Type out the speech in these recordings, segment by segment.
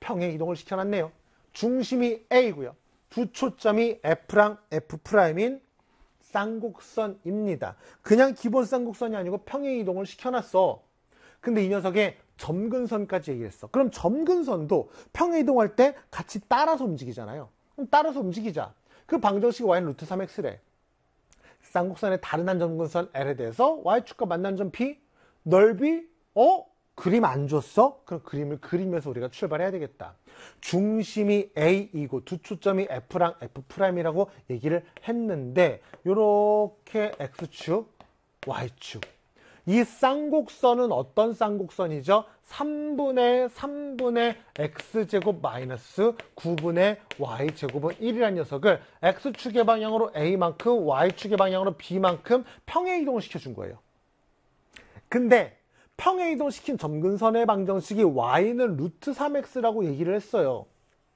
평행 이동을 시켜놨네요. 중심이 A고요. 두 초점이 F랑 F'인 쌍곡선입니다. 그냥 기본 쌍곡선이 아니고 평행 이동을 시켜놨어. 근데 이 녀석의 점근선까지 얘기했어. 그럼 점근선도 평행 이동할 때 같이 따라서 움직이잖아요. 그럼 따라서 움직이자. 그 방정식이 y는 루트 3x래. 쌍곡선의 다른 한 점근선 L에 대해서 y축과 만나는 점 P, 넓이, 그림 안 줬어? 그럼 그림을 그리면서 우리가 출발해야 되겠다. 중심이 A이고 두 초점이 F랑 F'이라고 얘기를 했는데 요렇게 X축, Y축. 이 쌍곡선은 어떤 쌍곡선이죠? 3분의 X제곱 마이너스 9분의 Y제곱은 1이라는 녀석을 X축의 방향으로 A만큼 Y축의 방향으로 B만큼 평행 이동을 시켜준 거예요. 근데 평행 이동시킨 점근선의 방정식이 y는 루트 3x라고 얘기를 했어요.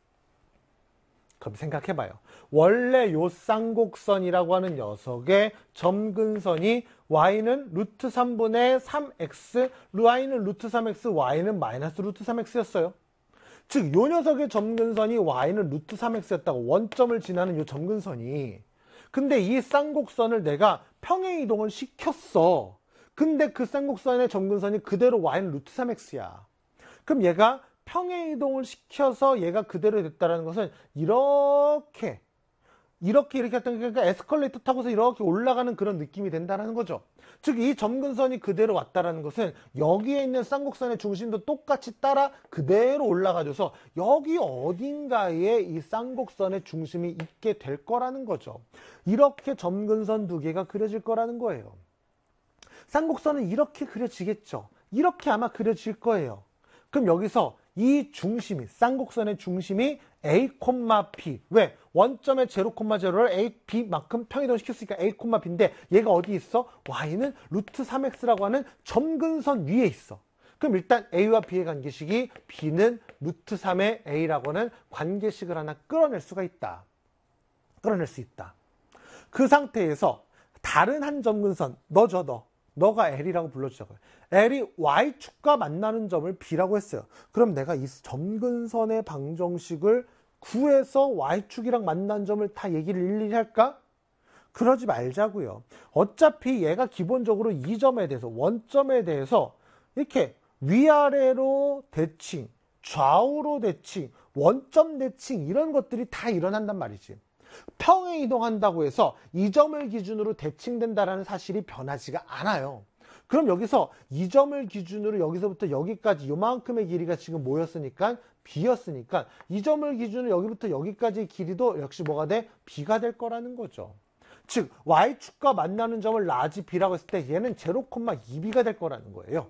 그럼 생각해봐요. 원래 요 쌍곡선이라고 하는 녀석의 점근선이 y는 루트 3분의 3x, y는 루트 3x, y는 마이너스 루트 3x였어요. 즉, 요 녀석의 점근선이 y는 루트 3x였다고 원점을 지나는 요 점근선이. 근데 이 쌍곡선을 내가 평행 이동을 시켰어. 근데 그 쌍곡선의 점근선이 그대로 y는 루트 3x야. 그럼 얘가 평행 이동을 시켜서 얘가 그대로 됐다는 것은 이렇게 했던 그러니까 에스컬레이터 타고서 이렇게 올라가는 그런 느낌이 된다는 거죠. 즉 이 점근선이 그대로 왔다는 것은 여기에 있는 쌍곡선의 중심도 똑같이 따라 그대로 올라가줘서 여기 어딘가에 이 쌍곡선의 중심이 있게 될 거라는 거죠. 이렇게 점근선 두 개가 그려질 거라는 거예요. 쌍곡선은 이렇게 그려지겠죠. 이렇게 아마 그려질 거예요. 그럼 여기서 이 중심이, 쌍곡선의 중심이 A, P. 왜? 원점의 0,0를 A, B만큼 평이동 시켰으니까 A, B인데 얘가 어디 있어? Y는 루트 3X라고 하는 점근선 위에 있어. 그럼 일단 A와 B의 관계식이 B는 루트 3의 A라고 하는 관계식을 하나 끌어낼 수가 있다. 끌어낼 수 있다. 그 상태에서 다른 한 점근선, 너가 L이라고 불러주자고요. L이 Y축과 만나는 점을 B라고 했어요. 그럼 내가 이 점근선의 방정식을 구해서 Y축이랑 만난 점을 다 얘기를 일일이 할까? 그러지 말자고요. 어차피 얘가 기본적으로 이 점에 대해서, 원점에 대해서 이렇게 위아래로 대칭, 좌우로 대칭, 원점 대칭 이런 것들이 다 일어난단 말이지. 평행 이동한다고 해서 이 점을 기준으로 대칭된다는 사실이 변하지가 않아요. 그럼 여기서 이 점을 기준으로 여기서부터 여기까지 요만큼의 길이가 지금 뭐였으니까 B였으니까 이 점을 기준으로 여기부터 여기까지의 길이도 역시 뭐가 돼? B가 될 거라는 거죠. 즉 Y축과 만나는 점을 라지 B라고 했을 때 얘는 0,2B가 될 거라는 거예요.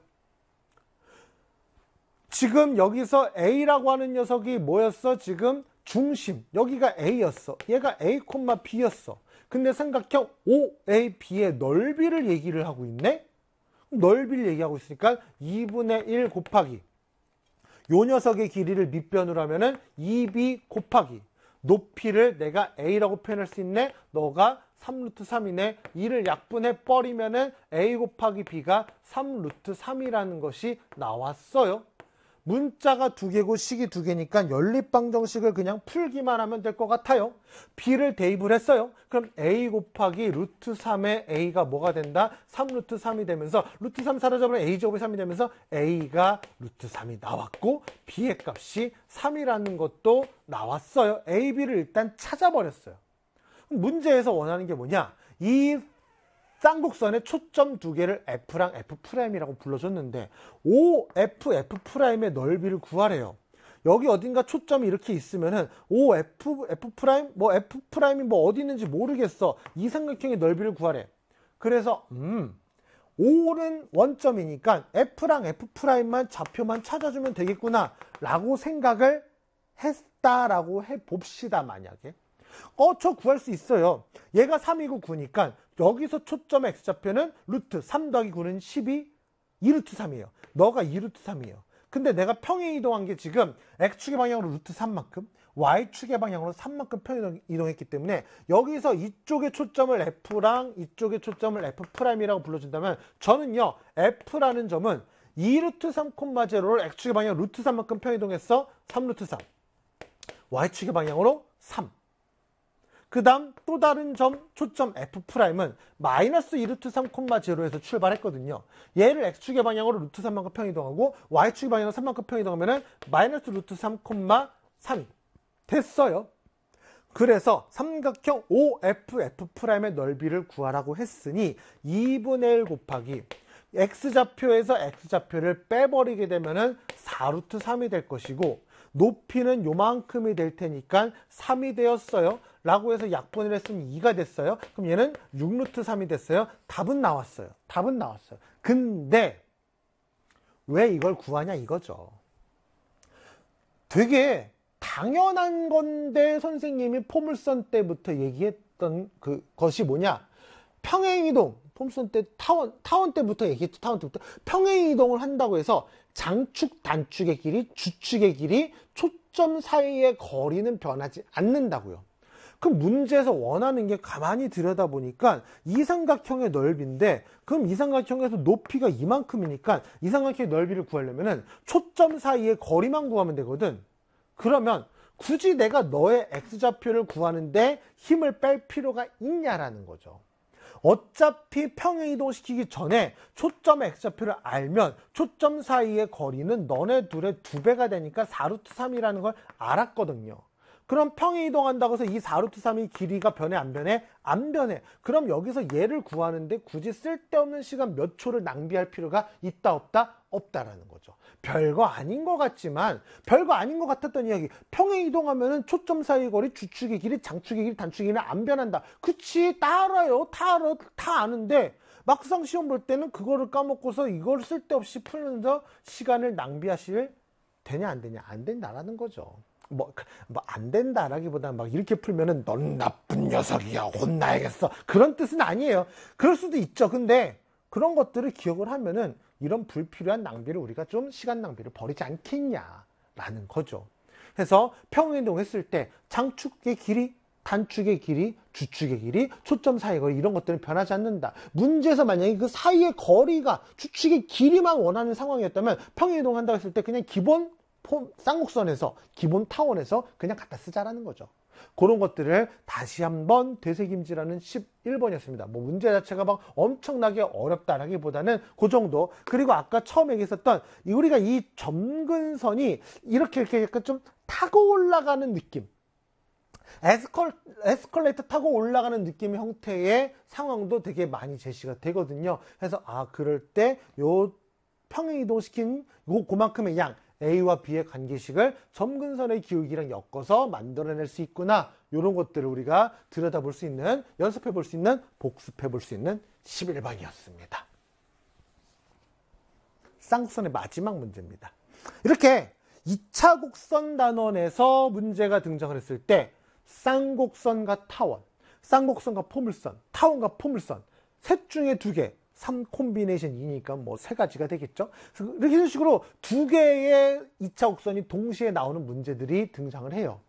지금 여기서 A라고 하는 녀석이 뭐였어? 지금 중심, 여기가 A였어. 얘가 A, B였어. 근데 삼각형 OAB의 넓이를 얘기를 하고 있네? 넓이를 얘기하고 있으니까 2분의 1 곱하기 요 녀석의 길이를 밑변으로 하면은 2B 곱하기 높이를 내가 A라고 표현할 수 있네? 너가 3루트 3이네. 이를 약분해 버리면은 A 곱하기 B가 3루트 3이라는 것이 나왔어요. 문자가 두 개고 식이 두 개니까 연립방정식을 그냥 풀기만 하면 될 것 같아요. B를 대입을 했어요. 그럼 A 곱하기 루트 3의 A가 뭐가 된다? 3루트 3이 되면서 루트 3 사라져버리면 A제곱이 3이 되면서 A가 루트 3이 나왔고 B의 값이 3이라는 것도 나왔어요. A, B를 일단 찾아버렸어요. 문제에서 원하는 게 뭐냐? 이 쌍곡선의 초점 두 개를 F랑 F'이라고 불러줬는데 OF, F'의 넓이를 구하래요. 여기 어딘가 초점이 이렇게 있으면은 OF, F', 뭐 F'이 뭐 어디 있는지 모르겠어. 이 삼각형의 넓이를 구하래. 그래서 O는 원점이니까 F랑 F'만 좌표만 찾아주면 되겠구나 라고 생각을 했다라고 해봅시다. 만약에 저 구할 수 있어요. 얘가 3이고 9니까 여기서 초점의 X좌표는 루트 3 더하기 9는 12, 2루트 3이에요. 너가 2루트 3이에요. 근데 내가 평행 이동한 게 지금 X축의 방향으로 루트 3만큼, Y축의 방향으로 3만큼 평행 이동했기 때문에 여기서 이쪽의 초점을 F랑 이쪽의 초점을 F'이라고 불러준다면 저는요, F라는 점은 2루트 3,0를 x축의 방향 루트 3만큼 평이동했어. 3루트 3. y축의 방향으로 3. 그 다음 또 다른 점 초점 F'은 마이너스 2루트 3,0에서 출발했거든요. 얘를 x축의 방향으로 루트 3만큼 평이동하고 y축의 방향으로 3만큼 평이동하면 마이너스 루트 3,3이 됐어요. 그래서 삼각형 OFF'의 넓이를 구하라고 했으니 2분의 1 곱하기 x좌표에서 x좌표를 빼버리게 되면은 4루트 3이 될 것이고 높이는 요만큼이 될 테니까 3이 되었어요. 라고 해서 약분을 했으면 2가 됐어요. 그럼 얘는 6루트 3이 됐어요. 답은 나왔어요. 답은 나왔어요. 근데 왜 이걸 구하냐 이거죠. 되게 당연한 건데 선생님이 포물선 때부터 얘기했던 그것이 뭐냐. 평행이동, 포물선 때 타원 때부터 얘기했죠. 타원 때부터 평행이동을 한다고 해서 장축, 단축의 길이, 주축의 길이, 초점 사이의 거리는 변하지 않는다고요. 그럼 문제에서 원하는 게 가만히 들여다보니까 이 삼각형의 넓이인데 그럼 이 삼각형에서 높이가 이만큼이니까 이 삼각형의 넓이를 구하려면 초점 사이의 거리만 구하면 되거든. 그러면 굳이 내가 너의 x좌표를 구하는데 힘을 뺄 필요가 있냐라는 거죠. 어차피 평행이동시키기 전에 초점의 x좌표를 알면 초점 사이의 거리는 너네 둘의 2배가 되니까 4루트 3이라는 걸 알았거든요. 그럼 평행이동한다고 해서 이 4루트 3이 길이가 변해 안 변해? 안 변해. 그럼 여기서 얘를 구하는데 굳이 쓸데없는 시간 몇 초를 낭비할 필요가 있다 없다? 없다라는 거죠. 별거 아닌 것 같지만 별거 아닌 것 같았던 이야기. 평행이동하면은 초점 사이 거리, 주축의 길이, 장축의 길이, 단축의 길이는 안 변한다. 그치? 다 알아요. 다 알아. 다 아는데 막상 시험 볼 때는 그거를 까먹고서 이걸 쓸데없이 풀면서 시간을 낭비하실 되냐 안 되냐? 안 된다라는 거죠. 뭐 안 된다라기보다는 막 이렇게 풀면은 넌 나쁜 녀석이야 혼나야겠어 그런 뜻은 아니에요. 그럴 수도 있죠. 근데 그런 것들을 기억을 하면은 이런 불필요한 낭비를 우리가 좀 시간 낭비를 버리지 않겠냐라는 거죠. 그래서 평행이동 했을 때 장축의 길이, 단축의 길이, 주축의 길이, 초점 사이 거리 이런 것들은 변하지 않는다. 문제에서 만약에 그 사이의 거리가 주축의 길이만 원하는 상황이었다면 평행이동 한다고 했을 때 그냥 기본 쌍곡선에서 기본 타원에서 그냥 갖다 쓰자라는 거죠. 그런 것들을 다시 한번 되새김질하는 11번이었습니다. 뭐 문제 자체가 막 엄청나게 어렵다라기보다는 그 정도. 그리고 아까 처음에 얘기했었던 우리가 이 점근선이 이렇게 약간 좀 타고 올라가는 느낌, 에스컬레이터 타고 올라가는 느낌의 형태의 상황도 되게 많이 제시가 되거든요. 그래서 그럴 때 요 평행이동시킨 그만큼의 양 A와 B의 관계식을 점근선의 기울기랑 엮어서 만들어낼 수 있구나. 이런 것들을 우리가 들여다볼 수 있는, 연습해 볼 수 있는, 복습해 볼 수 있는 11번이었습니다. 쌍곡선의 마지막 문제입니다. 이렇게 2차 곡선 단원에서 문제가 등장을 했을 때 쌍곡선과 타원, 쌍곡선과 포물선, 타원과 포물선 셋 중에 2개 3콤비네이션2니까 뭐 3가지가 되겠죠. 이런 식으로 2개의 2차 곡선이 동시에 나오는 문제들이 등장을 해요.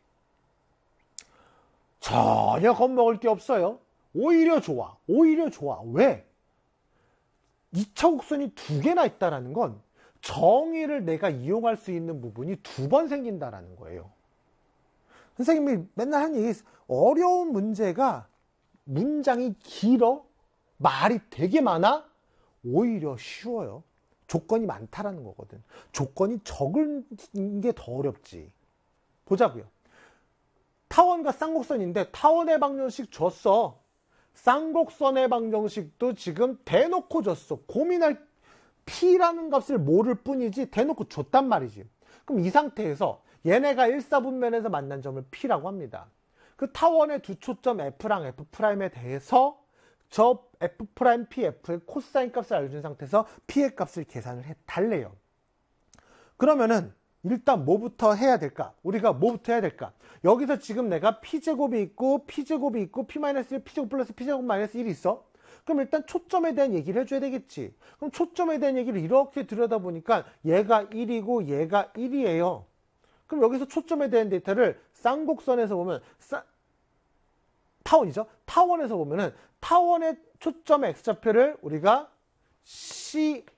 전혀 겁먹을 게 없어요. 오히려 좋아. 오히려 좋아. 왜? 2차 곡선이 2개나 있다는 건 정의를 내가 이용할 수 있는 부분이 2번 생긴다는 거예요. 선생님이 맨날 하는 얘기, 어려운 문제가 문장이 길어? 말이 되게 많아? 오히려 쉬워요. 조건이 많다라는 거거든. 조건이 적은 게 더 어렵지. 보자고요. 타원과 쌍곡선인데 타원의 방정식 줬어. 쌍곡선의 방정식도 지금 대놓고 줬어. 고민할 P라는 값을 모를 뿐이지 대놓고 줬단 말이지. 그럼 이 상태에서 얘네가 1사분면에서 만난 점을 P라고 합니다. 그 타원의 두 초점 F랑 F'에 대해서 저 F'Pf의 코사인 값을 알려준 상태에서 P의 값을 계산을 해달래요. 그러면은 일단 뭐부터 해야 될까? 우리가 뭐부터 해야 될까? 여기서 지금 내가 P제곱이 있고 P제곱이 있고 P-1, P제곱 플러스 P제곱 마이너스 1이 있어? 그럼 일단 초점에 대한 얘기를 해줘야 되겠지. 그럼 초점에 대한 얘기를 이렇게 들여다보니까 얘가 1이고 얘가 1이에요. 그럼 여기서 초점에 대한 데이터를 쌍곡선에서 보면 타원이죠. 타원에서 보면은 타원의 초점의 x좌표를 우리가 C